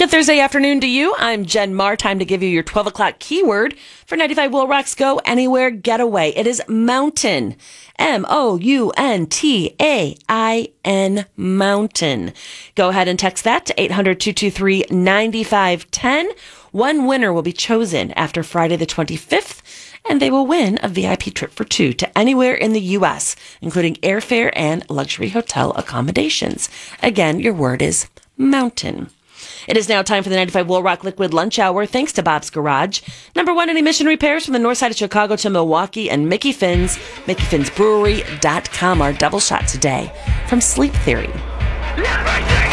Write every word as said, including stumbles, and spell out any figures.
Good Thursday afternoon to you. I'm Jen Marr. Time to give you your twelve o'clock keyword for ninety-five Will Rock's Go Anywhere Getaway. It is mountain. M O U N T A I N, mountain. Go ahead and text that to eight hundred, two two three, nine five one zero. One winner will be chosen after Friday the twenty-fifth, and they will win a V I P trip for two to anywhere in the U S, including airfare and luxury hotel accommodations. Again, your word is mountain. It is now time for the ninety-five Will Rock Liquid Lunch Hour, thanks to Bob's Garage. Number one in emission repairs from the north side of Chicago to Milwaukee, and Mickey Finn's, Mickey Finns Brewery dot com. Our double shot today from Sleep Theory.